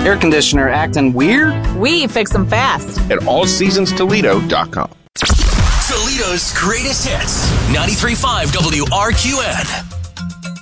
Air conditioner acting weird? We fix them fast. At allseasonstoledo.com. Toledo's greatest hits. 93.5 WRQN.